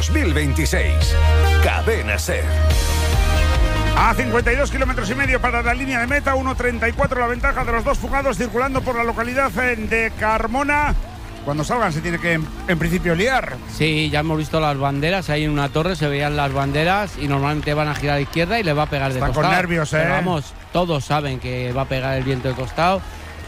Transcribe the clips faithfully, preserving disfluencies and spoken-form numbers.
dos mil veintiséis. Cadena SER. A cincuenta y dos kilómetros y medio para la línea de meta, uno treinta y cuatro la ventaja de los dos fugados circulando por la localidad de Carmona. Cuando salgan se tiene que, en, en principio, liar. Sí, ya hemos visto las banderas, ahí en una torre se veían las banderas y normalmente van a girar a la izquierda y les va a pegar de Están costado. con nervios, ¿eh? Pero vamos, todos saben que va a pegar el viento de costado.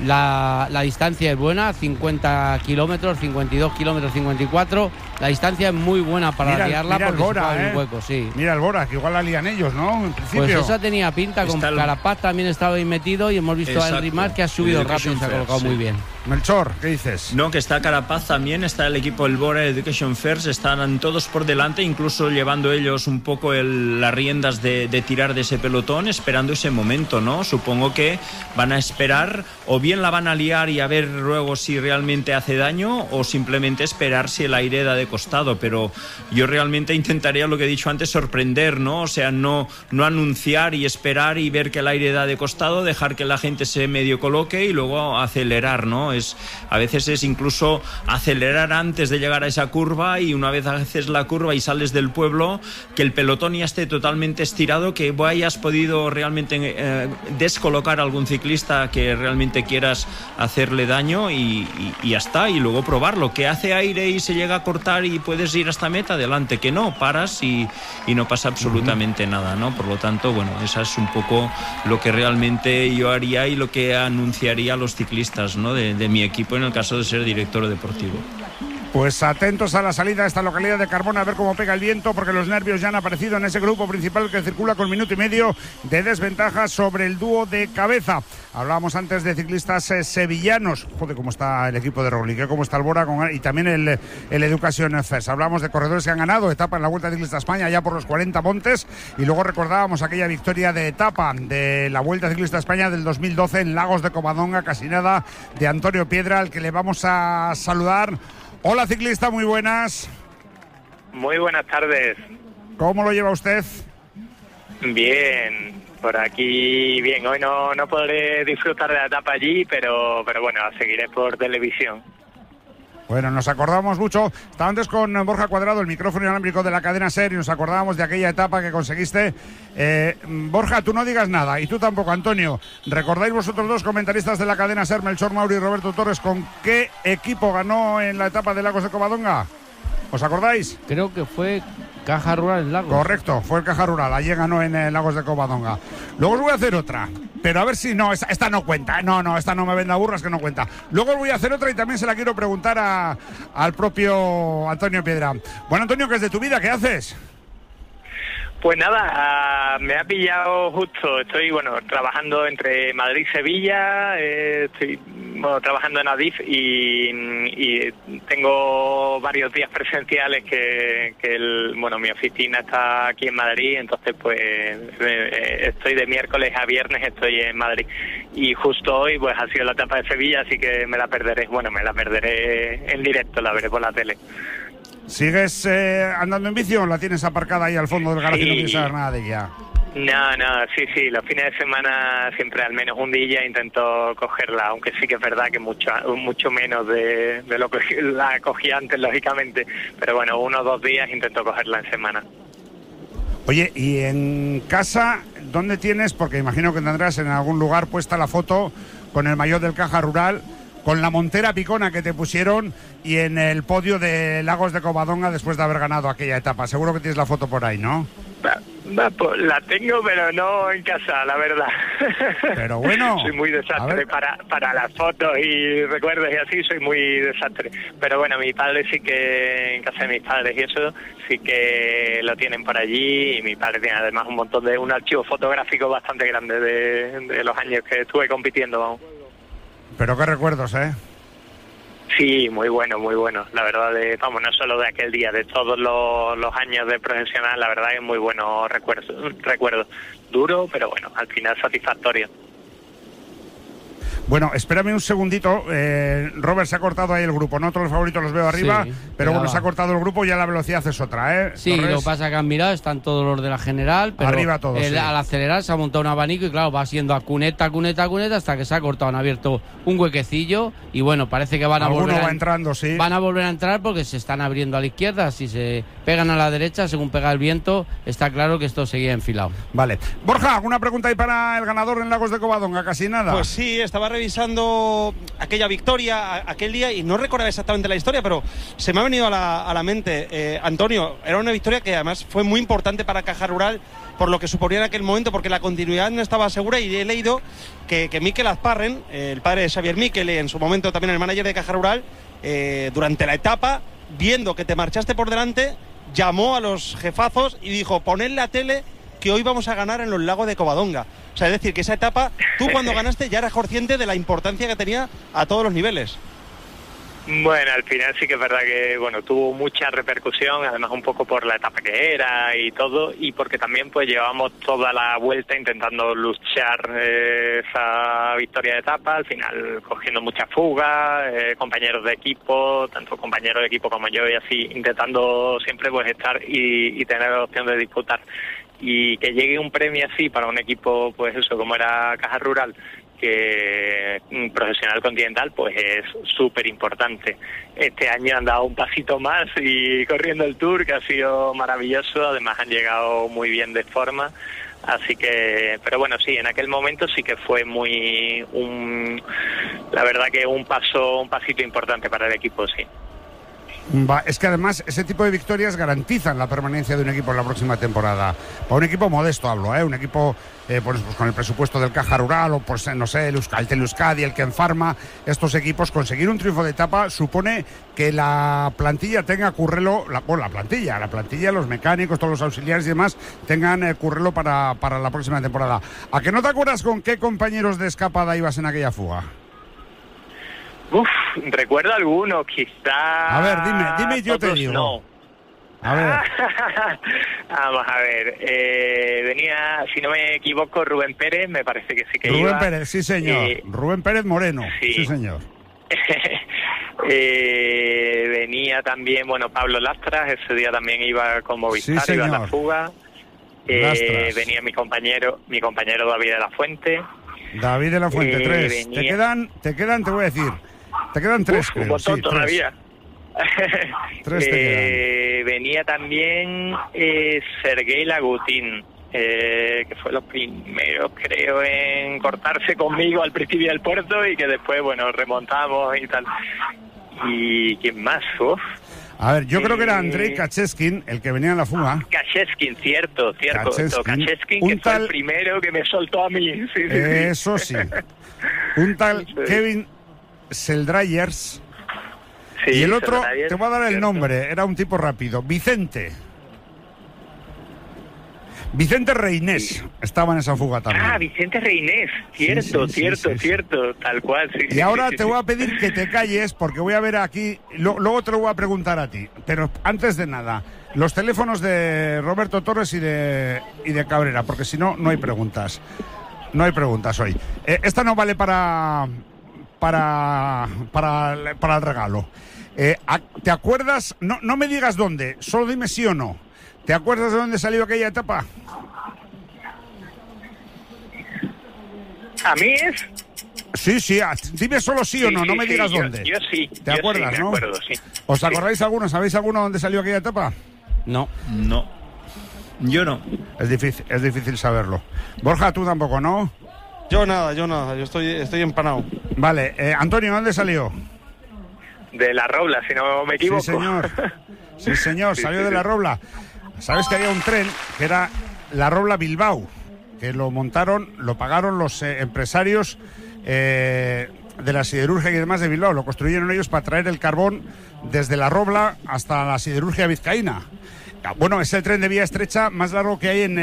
La, la distancia es buena, cincuenta kilómetros, cincuenta y dos kilómetros, cincuenta y cuatro. La distancia es muy buena para mira, liarla mira porque el Bora, se puede ¿eh? un hueco, sí. Mira el Bora, que igual la lían ellos, ¿no? En principio. Pues esa tenía pinta, con el... Carapaz también estaba ahí metido y hemos visto Exacto. a Henry Mas que ha subido rápido y se ha colocado sí. muy bien. Melchor, ¿qué dices? No, que está Carapaz también, está el equipo El Bora Education First, están todos por delante, incluso llevando ellos un poco el, las riendas de, de tirar de ese pelotón, esperando ese momento, ¿no? Supongo que van a esperar, o bien la van a liar y a ver luego si realmente hace daño, o simplemente esperar si el aire da de costado, pero yo realmente intentaría, lo que he dicho antes, sorprender, ¿no? O sea, no, no anunciar y esperar y ver que el aire da de costado, dejar que la gente se medio coloque y luego acelerar, ¿no? Es, a veces es incluso acelerar antes de llegar a esa curva, y una vez haces la curva y sales del pueblo, que el pelotón ya esté totalmente estirado, que hayas podido realmente eh, descolocar a algún ciclista que realmente quieras hacerle daño y, y, y ya está, y luego probarlo, que hace aire y se llega a cortar y puedes ir hasta meta, adelante, que no, paras y, y no pasa absolutamente nada, ¿no? Por lo tanto, bueno, esa es un poco lo que realmente yo haría y lo que anunciaría a los ciclistas, ¿no? de, de mi equipo en el caso de ser director deportivo. Pues atentos a la salida de esta localidad de Carmona, a ver cómo pega el viento, porque los nervios ya han aparecido en ese grupo principal que circula con minuto y medio de desventaja sobre el dúo de cabeza. Hablábamos antes de ciclistas eh, sevillanos. Joder, cómo está el equipo de Roglic, cómo está el Bora con, y también el, el Education First. Hablamos de corredores que han ganado etapa en la Vuelta Ciclista España ya por los cuarenta montes, y luego recordábamos aquella victoria de etapa de la Vuelta Ciclista España del dos mil doce en Lagos de Covadonga, casi nada, de Antonio Piedra, al que le vamos a saludar. Hola ciclista, muy buenas. Muy buenas tardes. ¿Cómo lo lleva usted? Bien, por aquí bien. Hoy no, no podré disfrutar de la etapa allí, pero, pero bueno, seguiré por televisión. Bueno, nos acordamos mucho, estaba antes con Borja Cuadrado, el micrófono inalámbrico de la cadena SER, y nos acordábamos de aquella etapa que conseguiste. Eh, Borja, tú no digas nada, y tú tampoco, Antonio. ¿Recordáis vosotros dos, comentaristas de la cadena SER, Melchor Mauri y Roberto Torres, con qué equipo ganó en la etapa de Lagos de Covadonga? ¿Os acordáis? Creo que fue Caja Rural en Lagos. Correcto, fue el Caja Rural, allí ganó en eh, Lagos de Covadonga. Luego os voy a hacer otra, pero a ver si no, esta, esta no cuenta, no, no, esta no me venda burras, que no cuenta. Luego os voy a hacer otra y también se la quiero preguntar a, al propio Antonio Piedra. Bueno, Antonio, ¿qué es de tu vida? ¿Qué haces? Pues nada, me ha pillado justo, estoy bueno trabajando entre Madrid y Sevilla, eh, estoy bueno, trabajando en Adif y, y tengo varios días presenciales que, que el, bueno mi oficina está aquí en Madrid, entonces pues eh, estoy de miércoles a viernes, estoy en Madrid, y justo hoy pues ha sido la etapa de Sevilla, así que me la perderé, bueno me la perderé en directo, la veré por la tele. ¿Sigues eh, andando en bici o la tienes aparcada ahí al fondo del garaje y no quieres saber nada de ella? No, no, sí, sí, los fines de semana siempre al menos un día intento cogerla, aunque sí que es verdad que mucho mucho menos de, de lo que la cogía antes, lógicamente, pero bueno, uno o dos días intento cogerla en semana. Oye, ¿y en casa dónde tienes? Porque imagino que tendrás en algún lugar puesta la foto con el maillot del Caja Rural, con la montera picona que te pusieron y en el podio de Lagos de Covadonga después de haber ganado aquella etapa. Seguro que tienes la foto por ahí, ¿no? Va, va, pues la tengo, pero no en casa, la verdad. Pero bueno. Soy muy desastre para, para las fotos y recuerdos y así, soy muy desastre. Pero bueno, mi padre sí que, en casa de mis padres y eso, sí que lo tienen por allí, y mi padre tiene además un montón de, un archivo fotográfico bastante grande de, de los años que estuve compitiendo, vamos. Pero qué recuerdos, ¿eh? Sí, muy bueno, muy bueno. La verdad, de, vamos, no solo de aquel día, de todos los, los años de profesional, la verdad es muy bueno recuerdo, recuerdo. Duro, pero bueno, al final satisfactorio. Bueno, espérame un segundito. Eh, Robert, se ha cortado ahí el grupo. No todos los favoritos los veo arriba, sí, pero bueno, va. se ha cortado el grupo y ya la velocidad es otra, ¿eh? Sí, Torres. lo que pasa es que han mirado, están todos los de la general, pero Arriba todos, el, sí. al acelerar se ha montado un abanico y claro, va siendo a cuneta, cuneta, cuneta, hasta que se ha cortado, han abierto un huequecillo y bueno, parece que van a Alguno volver va a, entrando, sí. van a volver a entrar porque se están abriendo a la izquierda, si se pegan a la derecha, según pega el viento, está claro que esto seguía enfilado. Vale. Borja, ¿alguna pregunta ahí para el ganador en Lagos de Covadonga? Casi nada. Pues sí, estaba revisando aquella victoria, a, aquel día, y no recordaba exactamente la historia, pero se me ha venido a la, a la mente, eh, Antonio, era una victoria que además fue muy importante para Caja Rural, por lo que suponía en aquel momento, porque la continuidad no estaba segura, y he leído que, que Mikel Azparren, eh, el padre de Xavier Mikel, en su momento también el manager de Caja Rural, eh, durante la etapa, viendo que te marchaste por delante, llamó a los jefazos y dijo, poned la tele que hoy vamos a ganar en los Lagos de Covadonga. O sea, es decir, que esa etapa, tú cuando ganaste ya eras consciente de la importancia que tenía a todos los niveles. Bueno, al final sí que es verdad que bueno tuvo mucha repercusión, además un poco por la etapa que era y todo, y porque también pues llevamos toda la vuelta intentando luchar eh, esa victoria de etapa, al final cogiendo mucha fuga, eh, compañeros de equipo, tanto compañeros de equipo como yo, y así intentando siempre pues estar y, y tener la opción de disputar. Y que llegue un premio así para un equipo, pues eso, como era Caja Rural, que un profesional continental, pues es súper importante. Este año han dado un pasito más y corriendo el Tour, que ha sido maravilloso, además han llegado muy bien de forma, así que, pero bueno, sí, en aquel momento sí que fue muy, un, la verdad que un paso, un pasito importante para el equipo, sí. Va, es que además ese tipo de victorias garantizan la permanencia de un equipo en la próxima temporada. Para un equipo modesto hablo, ¿eh? Un equipo eh, pues, pues con el presupuesto del Caja Rural o pues no sé, el Euskal, el Euskadi, el Ken Pharma, estos equipos, conseguir un triunfo de etapa supone que la plantilla tenga currelo, la, bueno, la plantilla, la plantilla, los mecánicos, todos los auxiliares y demás tengan eh, currelo para, para la próxima temporada. ¿A que no te acuerdas con qué compañeros de escapada ibas en aquella fuga? Uf, recuerdo algunos, quizá... A ver, dime, dime y yo te digo. No. A ver. Vamos a ver, eh, venía, si no me equivoco, Rubén Pérez, me parece que sí que Rubén iba. Rubén Pérez, sí señor. Eh, Rubén Pérez Moreno, sí, sí señor. eh, venía también, bueno, Pablo Lastras, ese día también iba con Movistar, sí, iba a la señor. fuga. Eh, venía mi compañero, mi compañero David de la Fuente. David de la Fuente, eh, tres. venía... Te quedan, te quedan, te voy a decir, te quedan tres, Uf, creo. un montón sí, todavía. Tres te eh, venía también eh, Sergei Lagutin, eh, que fue los primeros, creo, en cortarse conmigo al principio del puerto y que después, bueno, remontamos y tal. ¿Y quién más? Uf. A ver, yo creo que era Eh, Andrei Kacheskin, el que venía en la fuga. Kacheskin, cierto, cierto. Kacheskin, Kacheskin, un que fue tal- el primero que me soltó a mí. Sí, sí, sí. Eso sí. Un tal Sí. Kevin Seldryers. Sí, Y el otro, Seldryers, te voy a dar el cierto. nombre, era un tipo rápido. Vicente. Vicente Reinés estaba en esa fuga también. Ah, Vicente Reinés, cierto, sí, sí, cierto, sí, sí. cierto, tal cual. Sí, Y sí, ahora sí, te sí, voy a sí. pedir que te calles porque voy a ver aquí, lo- luego te lo voy a preguntar a ti. Pero antes de nada, los teléfonos de Roberto Torres y de, y de Cabrera, porque si no, no hay preguntas. No hay preguntas hoy. Eh, esta no vale para, para, para, para el regalo. Eh, a- ¿Te acuerdas? No, no me digas dónde, solo dime sí o no. ¿Te acuerdas de dónde salió aquella etapa? ¿A mí es? Sí, sí, a- dime solo sí, o no, Sí, no sí, me sí, digas yo- dónde. Yo, sí. ¿Te yo acuerdas, sí, me no? acuerdo, sí. ¿Os Sí. acordáis alguno? ¿Sabéis alguno dónde salió aquella etapa? No. No, yo no. Es difícil, es difícil saberlo. Borja, tú tampoco, ¿no? Yo nada, yo nada, yo estoy, estoy empanado. Vale, eh, Antonio, ¿dónde salió? De la Robla, si no me equivoco. Sí, señor. Sí, señor, Sí, salió sí, de la sí. Robla. ¿Sabes que había un tren que era la Robla Bilbao? Que lo montaron, lo pagaron los eh, empresarios eh, de la siderurgia y demás de Bilbao. Lo construyeron ellos para traer el carbón desde la Robla hasta la siderurgia vizcaína. Bueno, es el tren de vía estrecha más largo que hay en